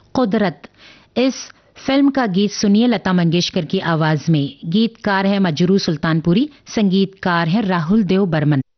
कुदरत। इस फिल्म का गीत सुनिए लता मंगेशकर की आवाज में। गीतकार है मजरू सुल्तानपुरी, संगीतकार है राहुल देव बर्मन।